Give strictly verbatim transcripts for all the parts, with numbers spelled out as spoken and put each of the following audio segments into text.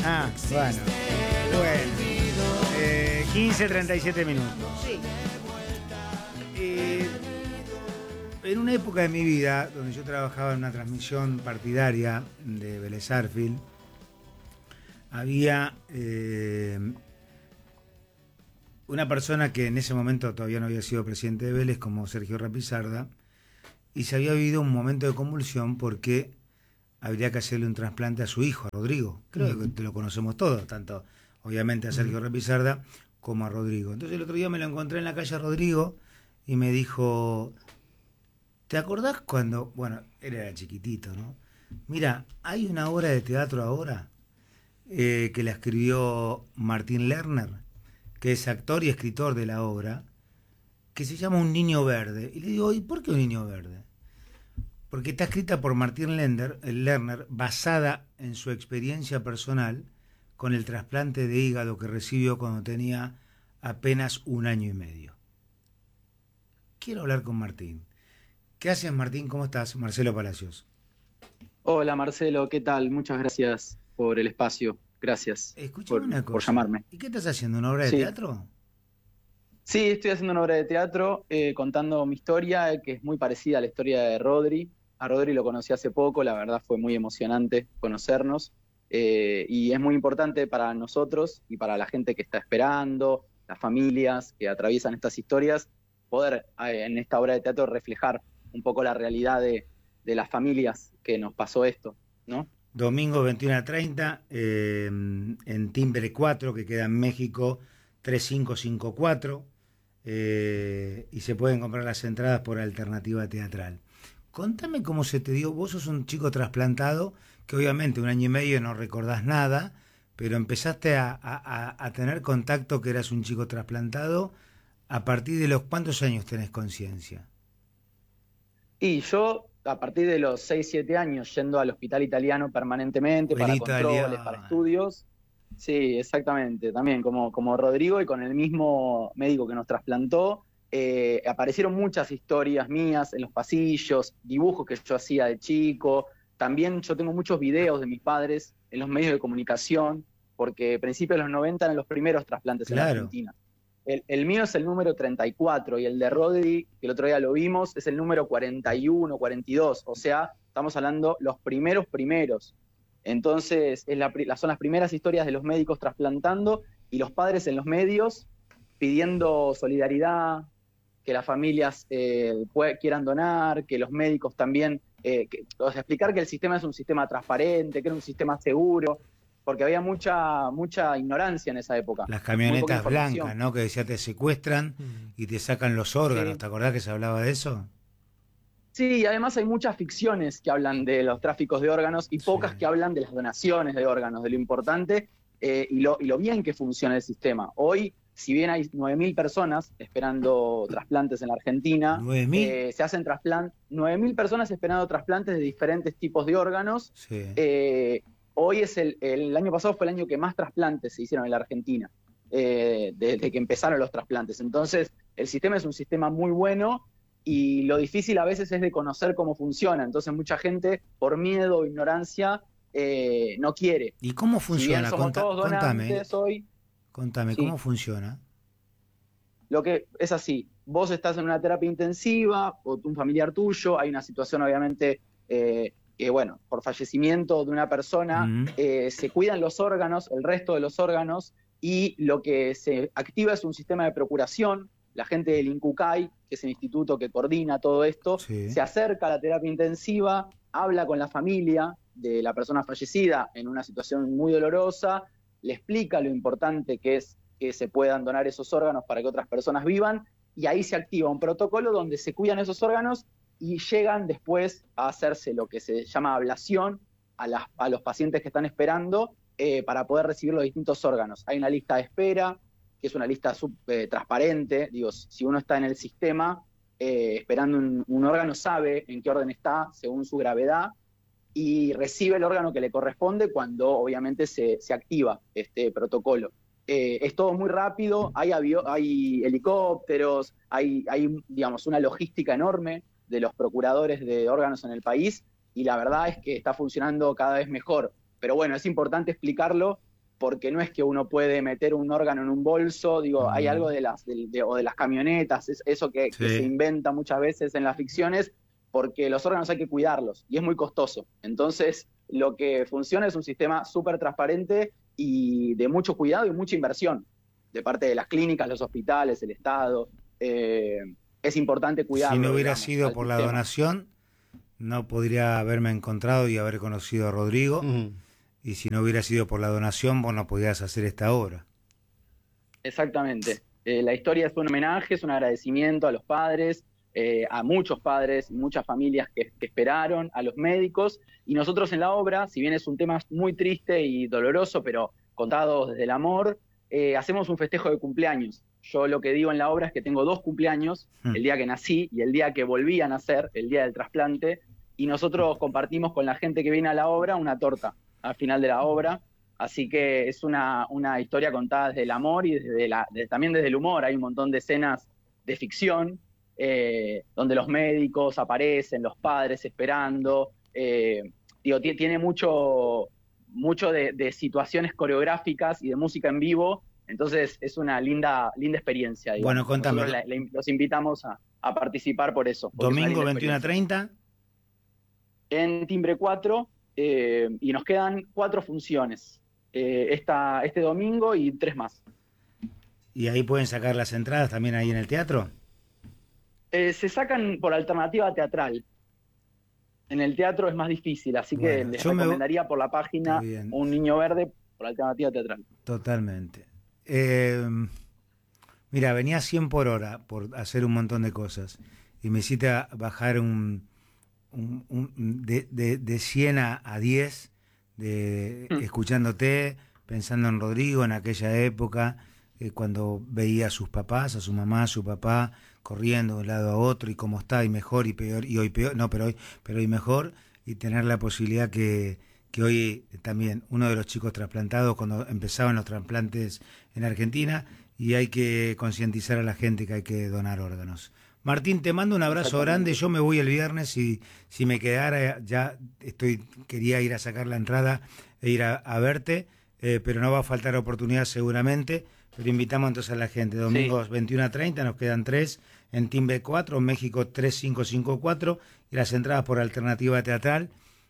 Ah, bueno. Bueno. Eh, quince, treinta y siete minutos. Sí. Eh, en una época de mi vida, donde yo trabajaba en una transmisión partidaria de Vélez Sarsfield, había eh, una persona que en ese momento todavía no había sido presidente de Vélez, como Sergio Rapizarda, y se había vivido un momento de convulsión porque habría que hacerle un trasplante a su hijo, a Rodrigo. Creo que te lo conocemos todos, tanto obviamente a Sergio Rapizarda como a Rodrigo. Entonces el otro día me lo encontré en la calle a Rodrigo y me dijo, ¿te acordás cuando...? Bueno, él era chiquitito, ¿no? Mira, hay una obra de teatro ahora eh, que la escribió Martín Lerner, que es actor y escritor de la obra, que se llama Un niño verde. Y le digo, ¿y por qué un niño verde? Porque está escrita por Martín Lerner, el Lerner, basada en su experiencia personal con el trasplante de hígado que recibió cuando tenía apenas un año y medio. Quiero hablar con Martín. ¿Qué haces, Martín? ¿Cómo estás? Marcelo Palacios. Hola, Marcelo, ¿qué tal? Muchas gracias por el espacio. Gracias Escúchame por, una cosa. por llamarme. ¿Y qué estás haciendo? ¿Una obra de Sí. teatro? Sí, estoy haciendo una obra de teatro eh, contando mi historia, eh, que es muy parecida a la historia de Rodri. A Rodri lo conocí hace poco, la verdad fue muy emocionante conocernos. Eh, y es muy importante para nosotros y para la gente que está esperando, las familias que atraviesan estas historias, poder eh, en esta obra de teatro reflejar un poco la realidad de, de las familias que nos pasó esto, ¿no? Domingo veintiuno a treinta, eh, en Timbre cuatro, que queda en México, tres cinco cinco cuatro, eh, y se pueden comprar las entradas por Alternativa Teatral. Contame cómo se te dio. Vos sos un chico trasplantado, que obviamente un año y medio no recordás nada, pero empezaste a, a, a tener contacto que eras un chico trasplantado a partir de los... ¿Cuántos años tenés conciencia? Y yo, a partir de los seis, siete años, yendo al hospital italiano permanentemente El para italiano. controles, para estudios. Sí, exactamente, también como, como Rodrigo y con el mismo médico que nos trasplantó, eh, aparecieron muchas historias mías en los pasillos, dibujos que yo hacía de chico. También yo tengo muchos videos de mis padres en los medios de comunicación, porque a principios de los noventa eran los primeros trasplantes Claro. en la Argentina. El, el mío es el número treinta y cuatro y el de Rodri, que el otro día lo vimos, es el número cuarenta y uno, cuarenta y dos. O sea, estamos hablando los primeros primeros. Entonces, es la, son las primeras historias de los médicos trasplantando y los padres en los medios pidiendo solidaridad, que las familias eh, puede, quieran donar, que los médicos también, eh, que, o sea, explicar que el sistema es un sistema transparente, que era un sistema seguro, porque había mucha mucha ignorancia en esa época. Las camionetas blancas, ¿no? Que decía te secuestran y te sacan los órganos. Sí. ¿Te acordás que se hablaba de eso? Sí, y además hay muchas ficciones que hablan de los tráficos de órganos y pocas Sí. que hablan de las donaciones de órganos, de lo importante eh, y, lo, y lo bien que funciona el sistema. Hoy, si bien hay nueve mil personas esperando trasplantes en la Argentina, ¿nueve mil? eh, se hacen trasplantes, nueve mil personas esperando trasplantes de diferentes tipos de órganos. Sí. Eh, hoy es el, el año pasado fue el año que más trasplantes se hicieron en la Argentina, eh, desde que empezaron los trasplantes. Entonces, el sistema es un sistema muy bueno. Y lo difícil a veces es de conocer cómo funciona. Entonces mucha gente, por miedo o ignorancia, eh, no quiere. ¿Y cómo funciona? Si bien somos Conta, todos donantes contame, hoy, contame, sí. ¿cómo funciona? Lo que es así, vos estás en una terapia intensiva, o un familiar tuyo, hay una situación obviamente eh, que, bueno, por fallecimiento de una persona, Mm. eh, se cuidan los órganos, el resto de los órganos, y lo que se activa es un sistema de procuración. La gente del INCUCAI, que es el instituto que coordina todo esto, Sí. se acerca a la terapia intensiva, habla con la familia de la persona fallecida en una situación muy dolorosa, le explica lo importante que es que se puedan donar esos órganos para que otras personas vivan, y ahí se activa un protocolo donde se cuidan esos órganos y llegan después a hacerse lo que se llama ablación a, las, a los pacientes que están esperando eh, para poder recibir los distintos órganos. Hay una lista de espera, que es una lista sub, eh, transparente. Digo, si uno está en el sistema eh, esperando un, un órgano, sabe en qué orden está según su gravedad y recibe el órgano que le corresponde cuando obviamente se, se activa este protocolo. Eh, es todo muy rápido, hay, avio, hay helicópteros, hay, hay digamos, una logística enorme de los procuradores de órganos en el país y la verdad es que está funcionando cada vez mejor. Pero bueno, es importante explicarlo porque no es que uno puede meter un órgano en un bolso, digo, Mm. hay algo de las, de, de, o de las camionetas, es, eso que, Sí. que se inventa muchas veces en las ficciones, porque los órganos hay que cuidarlos y es muy costoso. Entonces, lo que funciona es un sistema súper transparente y de mucho cuidado y mucha inversión de parte de las clínicas, los hospitales, el Estado. Eh, es importante cuidarlo. Si no hubiera digamos, sido al por la sistema. donación, no podría haberme encontrado y haber conocido a Rodrigo. Ujú. Y si no hubiera sido por la donación, vos no podías hacer esta obra. Exactamente. Eh, la historia es un homenaje, es un agradecimiento a los padres, eh, a muchos padres y muchas familias que, que esperaron, a los médicos, y nosotros en la obra, si bien es un tema muy triste y doloroso, pero contado desde el amor, eh, hacemos un festejo de cumpleaños. Yo lo que digo en la obra es que tengo dos cumpleaños, Hmm. el día que nací y el día que volví a nacer, el día del trasplante, y nosotros compartimos con la gente que viene a la obra una torta al final de la obra. Así que es una, una historia contada desde el amor y desde la, de, también desde el humor. Hay un montón de escenas de ficción eh, donde los médicos aparecen, los padres esperando. Eh, digo, tiene mucho, mucho de, de situaciones coreográficas y de música en vivo. Entonces es una linda, linda experiencia. Digamos. Bueno, contame. Nosotros la, la, los invitamos a, a participar por eso. Domingo veintiuno a treinta. En Timbre cuatro, eh, y nos quedan cuatro funciones. Eh, esta, este domingo y tres más. ¿Y ahí pueden sacar las entradas también ahí en el teatro? Eh, se sacan por alternativa teatral. En el teatro es más difícil, así Bueno, que les yo me- recomendaría por la página Está bien. Un Niño Verde por alternativa teatral. Totalmente. Eh, mira, venía a cien por hora por hacer un montón de cosas y me hiciste a bajar un, un- un- de, de, de cien a, a diez, de, Mm. escuchándote, pensando en Rodrigo en aquella época, eh, cuando veía a sus papás, a su mamá, a su papá, corriendo de un lado a otro y cómo está, y mejor y peor, y hoy peor, no, pero hoy, pero hoy mejor, y tener la posibilidad que, que hoy también uno de los chicos trasplantados, cuando empezaban los trasplantes en Argentina, y hay que concientizar a la gente que hay que donar órganos. Martín, te mando un abrazo Exactamente. grande. Yo me voy el viernes y si me quedara, ya estoy quería ir a sacar la entrada e ir a, a verte, eh, pero no va a faltar oportunidad seguramente. Pero invitamos entonces a la gente. Domingos Sí. veintiuno a treinta, nos quedan tres en Timbre cuatro, México tres cinco cinco cuatro, y las entradas por alternativa teatral.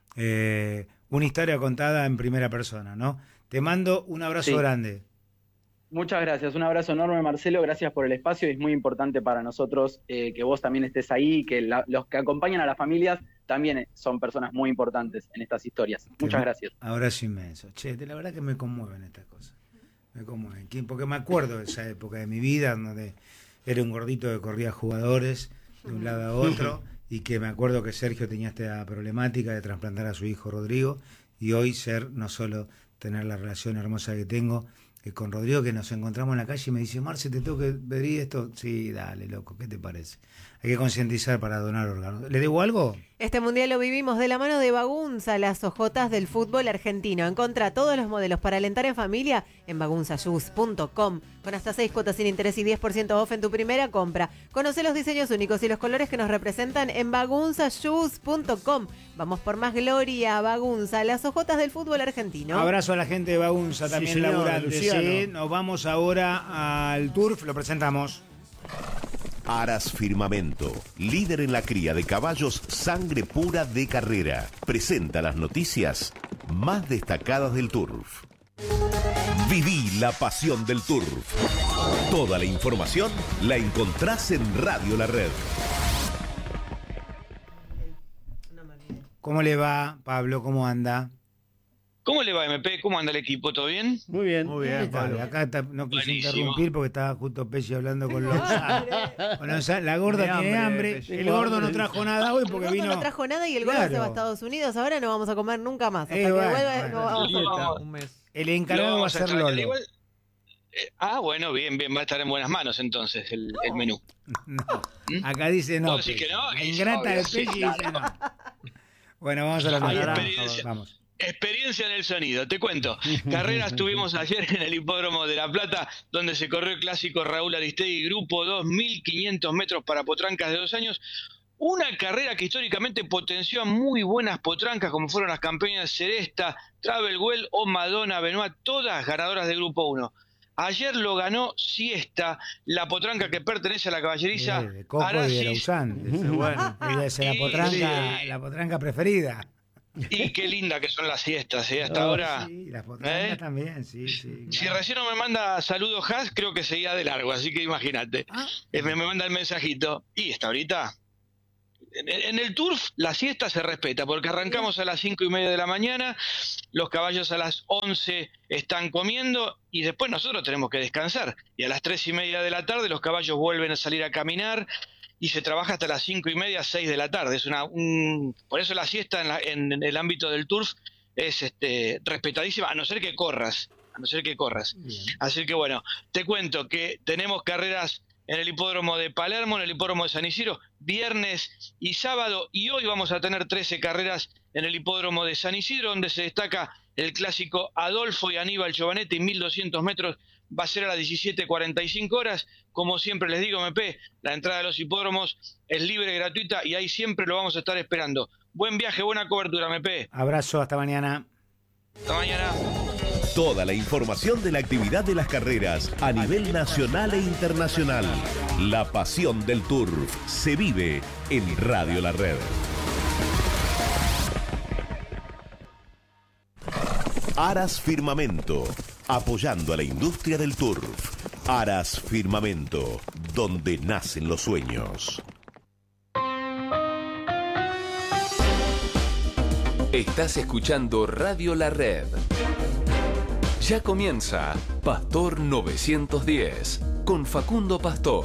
Eh, una historia contada en primera persona, ¿no? Te mando un abrazo Sí. grande. Muchas gracias, un abrazo enorme, Marcelo, gracias por el espacio. Es muy importante para nosotros eh, que vos también estés ahí, que la, los que acompañan a las familias también son personas muy importantes en estas historias. Muchas Te- gracias. Abrazo inmenso. Che, de la verdad que me conmueven estas cosas. Me conmueven. ¿Quién? Porque me acuerdo de esa época de mi vida donde era un gordito que corría jugadores de un lado a otro y que me acuerdo que Sergio tenía esta problemática de trasplantar a su hijo Rodrigo, y hoy ser, no solo tener la relación hermosa que tengo que con Rodrigo, que nos encontramos en la calle y me dice: Marce, ¿te tengo que pedir esto? Sí, dale, loco, ¿qué te parece? Hay que concientizar para donar órganos. ¿Le debo algo? Este mundial lo vivimos de la mano de Bagunza, las ojotas del fútbol argentino. Encontrá todos los modelos para alentar en familia en bagunza shoes punto com, con hasta seis cuotas sin interés y diez por ciento off en tu primera compra. Conoce los diseños únicos y los colores que nos representan en bagunza shoes punto com. Vamos por más gloria, Bagunza, las ojotas del fútbol argentino. Abrazo a la gente de Bagunza, Sí, también señor, laburante. Luciano. Sí, nos vamos ahora al Turf, lo presentamos. Aras Firmamento, líder en la cría de caballos sangre pura de carrera, presenta las noticias más destacadas del Turf. Viví la pasión del Turf. Toda la información la encontrás en Radio La Red. ¿Cómo le va, Pablo? ¿Cómo anda? ¿Cómo le va, M P? ¿Cómo anda el equipo? ¿Todo bien? Muy bien. Muy bien, Pablo. Acá está- no quise Buenísimo. interrumpir porque estaba justo Pesci hablando con Lozano. Con Lozano. La gorda Tiene tiene hambre, hambre. Pesci. El gordo no trajo nada hoy El porque gordo vino. no trajo nada y el gordo se Claro. va a Estados Unidos. Ahora no vamos a comer nunca más. Hasta Eh, que bueno, vuelva, bueno. no vamos a Dieta, comer. Un mes. El Lo encargado va a vamos a ser extrañar Lolo. igual. Eh, ah, bueno, bien, bien, va a estar en buenas manos entonces el, el menú. No. ¿Mm? Acá dice no. ¿Vos decís Pesci. que no? La Y ingrata de obvio, sí, Pesci claro. dice no. Bueno, vamos a la Hay nota. experiencia. Vamos. Experiencia en el sonido, te cuento. Carreras tuvimos ayer en el Hipódromo de La Plata, donde se corrió el clásico Raúl Aristegui, grupo dos mil quinientos metros para potrancas de dos años. Una carrera que históricamente potenció a muy buenas potrancas, como fueron las campeonas Seresta, Travel Well o Madonna Benoit, todas ganadoras del Grupo uno. Ayer lo ganó Siesta, la potranca que pertenece a la caballeriza Eh, de Coco y de Aracis. Lausán. Ese, bueno, esa es la Y- potranca, sí. la potranca preferida. Y qué linda que son las siestas, ¿eh? Hasta Oh, ahora. Sí, las potrancas ¿eh? también, sí, sí. Si claro. recién no me manda saludos Has, creo que seguía de largo, así que imagínate. Ah. Eh, me, me manda el mensajito. Y está ahorita. En, en el turf la siesta se respeta, porque arrancamos a las cinco y media de la mañana, los caballos a las once están comiendo y después nosotros tenemos que descansar. Y a las tres y media de la tarde los caballos vuelven a salir a caminar y se trabaja hasta las cinco y media, seis de la tarde. Es una, un, por eso la siesta en, la, en, en el ámbito del turf es este, respetadísima, a no ser que corras, a no ser que corras. Bien. Así que bueno, te cuento que tenemos carreras en el hipódromo de Palermo, en el hipódromo de San Isidro, viernes y sábado, y hoy vamos a tener trece carreras en el hipódromo de San Isidro, donde se destaca el clásico Adolfo y Aníbal Giovanetti, mil doscientos metros, va a ser a las diecisiete cuarenta y cinco horas. Como siempre les digo, M P, la entrada de los hipódromos es libre, gratuita, y ahí siempre lo vamos a estar esperando. Buen viaje, buena cobertura, M P. Abrazo, hasta mañana. Hasta mañana. Toda la información de la actividad de las carreras a nivel nacional e internacional. La pasión del turf se vive en Radio La Red. Aras Firmamento, apoyando a la industria del turf. Aras Firmamento, donde nacen los sueños. Estás escuchando Radio La Red. Ya comienza Pastor novecientos diez con Facundo Pastor.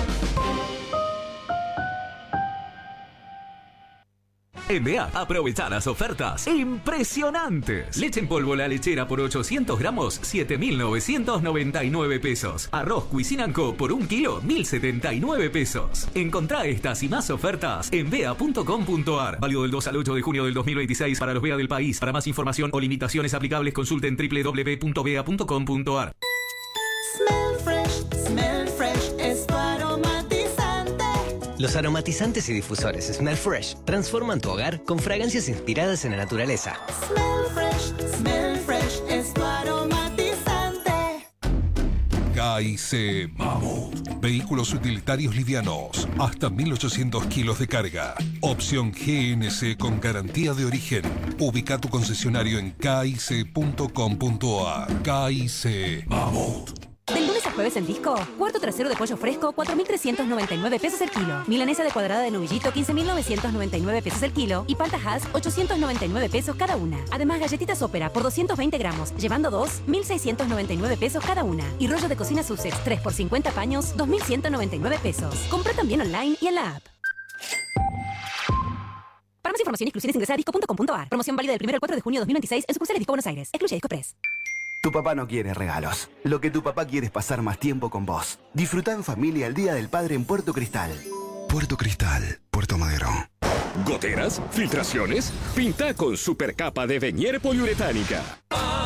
En B A, aprovecha las ofertas impresionantes. Leche en polvo La Lechera por ochocientos gramos, siete mil novecientos noventa y nueve pesos. Arroz Cuisine Co por un kilo, mil setenta y nueve pesos. Encontrá estas y más ofertas en bea punto com punto ar. Válido del dos al ocho de junio del dos mil veintiséis para los B A del país. Para más información o limitaciones aplicables, consulten doble u doble u doble u punto bea punto com punto ar. Smell fresh, smell fresh, es tu aromatizante. Los aromatizantes y difusores Smell Fresh transforman tu hogar con fragancias inspiradas en la naturaleza. Smell fresh, smell fresh, es tu aromatizante. K I C Mammoth. Vehículos utilitarios livianos. Hasta mil ochocientos kilos de carga. Opción G N C con garantía de origen. Ubica tu concesionario en k i c punto com punto ar. K I C Mammoth. Del lunes a jueves en Disco, cuarto trasero de pollo fresco, cuatro mil trescientos noventa y nueve pesos el kilo. Milanesa de cuadrada de novillito, quince mil novecientos noventa y nueve pesos el kilo. Y palta Hass, ochocientos noventa y nueve pesos cada una. Además, galletitas Ópera por doscientos veinte gramos, llevando dos, mil seiscientos noventa y nueve pesos cada una. Y rollo de cocina Sussex, tres por cincuenta paños, dos mil ciento noventa y nueve pesos. Compra también online y en la app. Para más información y exclusiones ingresa a disco punto com punto ar. Promoción válida del primero al cuatro de junio de dos mil veintiséis en sucursales Disco Buenos Aires. Excluye Disco Press. Tu papá no quiere regalos. Lo que tu papá quiere es pasar más tiempo con vos. Disfruta en familia el Día del Padre en Puerto Cristal. Puerto Cristal, Puerto Madero. ¿Goteras? ¿Filtraciones? Pinta con supercapa de Venier poliuretánica.